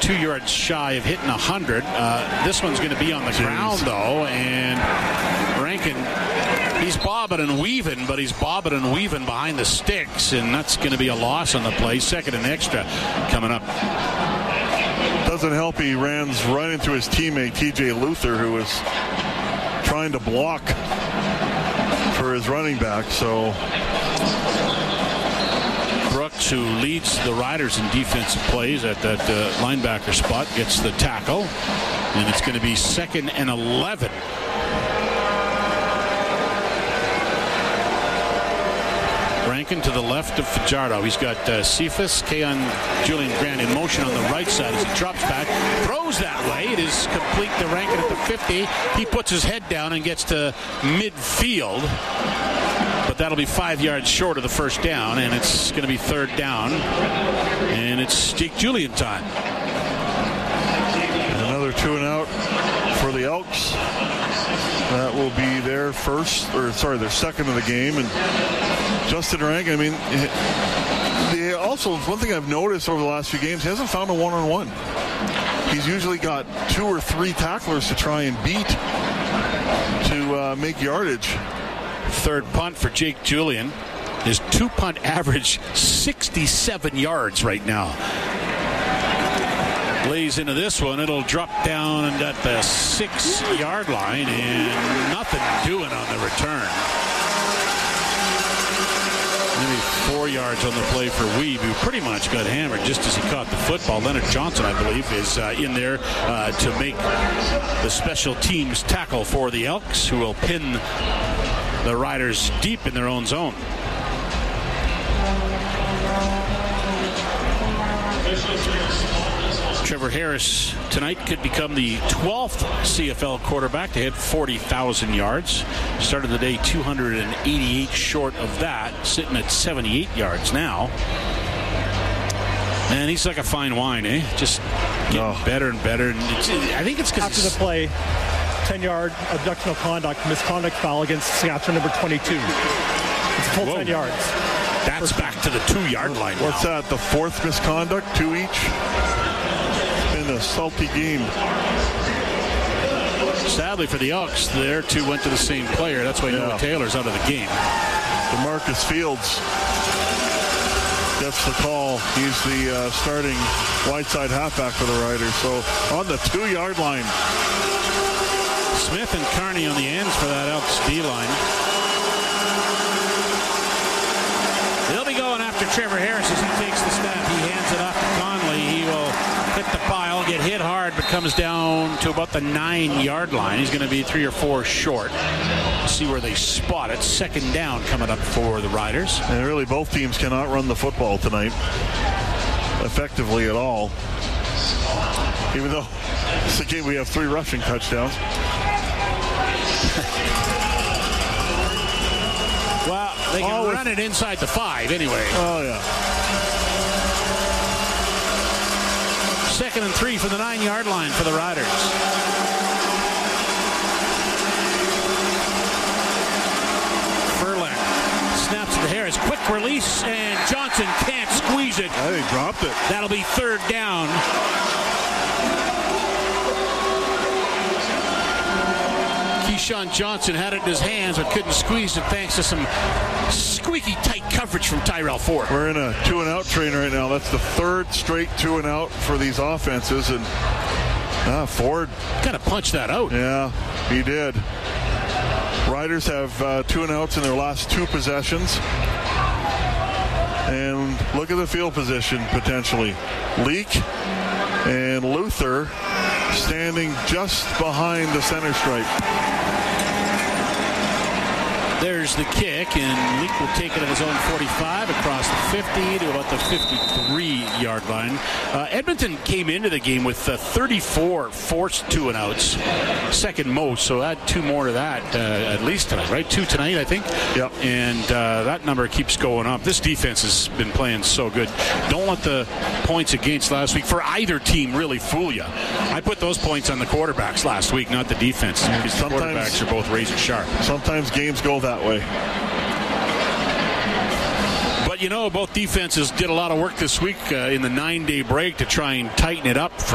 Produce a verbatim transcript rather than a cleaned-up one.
two yards shy of hitting one hundred. Uh, this one's going to be on the Jeez. ground, though, and Rankin, he's bobbing and weaving, but he's bobbing and weaving behind the sticks, and that's going to be a loss on the play. Second and extra coming up. Doesn't help he runs right into his teammate, T J Luther, who was trying to block for his running back, so... Brooks, who leads the Riders in defensive plays at that uh, linebacker spot, gets the tackle, and it's going to be second and eleven. Rankin to the left of Fajardo. He's got uh, Cephas, Keon Julian Grant in motion on the right side as he drops back, throws that way. It is complete to Rankin at the fifty. He puts his head down and gets to midfield. But that'll be five yards short of the first down, and it's going to be third down. And it's Jake Julian time. Another two and out for the Elks. That will be their first, or sorry, their second of the game. And Justin Rankin, I mean, they also, one thing I've noticed over the last few games, he hasn't found a one-on-one. He's usually got two or three tacklers to try and beat to uh, make yardage. Third punt for Jake Julian. His two-punt average, sixty-seven yards right now. Lays into this one. It'll drop down at the six-yard line, and nothing doing on the return. Maybe four yards on the play for Weeb, who pretty much got hammered just as he caught the football. Leonard Johnson, I believe, is uh, in there uh, to make the special teams tackle for the Elks, who will pin the Riders deep in their own zone. Trevor Harris tonight could become the twelfth C F L quarterback to hit forty thousand yards. Started the day two hundred eighty-eight short of that, sitting at seventy-eight yards now. And he's like a fine wine, eh? Just getting oh. better and better. And it's, I think it's because after the play, ten-yard abductional conduct, misconduct foul against Saskatchewan number twenty-two. It's a full Whoa. ten yards. That's First back to the two-yard line. What's now. that? The fourth misconduct, two each. A salty game. Sadly for the Elks, their two went to the same player. That's why yeah. Noah Taylor's out of the game. DeMarcus Fields gets the call. He's the uh, starting wide side halfback for the Riders. So on the two-yard line. Smith and Kearney on the ends for that Elks D-line. They'll be going after Trevor Harris as he takes the snap. He hands it off to Conley. He will hit the pile, get hit hard, but comes down to about the nine-yard line. He's going to be three or four short. See where they spot it. Second down coming up for the Riders. And really, both teams cannot run the football tonight effectively at all. Even though it's a game we have three rushing touchdowns. Well, they can oh, run it inside the five anyway. Oh, yeah. Second and three from the nine-yard line for the Riders. Furlan snaps it to Harris. Quick release, and Johnson can't squeeze it. Oh, he dropped it. That'll be third down. Keyshawn Johnson had it in his hands but couldn't squeeze it thanks to some squeaky tight coverage from Tyrell Ford. We're in a two and out train right now. That's the third straight two and out for these offenses, and ah, Ford kind of punched that out. Yeah, he did. Riders have uh, two and outs in their last two possessions. And look at the field position potentially. Leak and Luther standing just behind the center stripe. There's the kick, and Leak will take it at his own forty-five across the fifty to about the fifty-three-yard line. Uh, Edmonton came into the game with uh, thirty-four forced two and outs, second most. So add two more to that uh, at least tonight, right? Two tonight, I think. Yep. And uh, that number keeps going up. This defense has been playing so good. Don't let the points against last week for either team really fool you. I put those points on the quarterbacks last week, not the defense, because the quarterbacks are both razor sharp. Sometimes games go that way. But, you know, both defenses did a lot of work this week uh, in the nine-day break to try and tighten it up for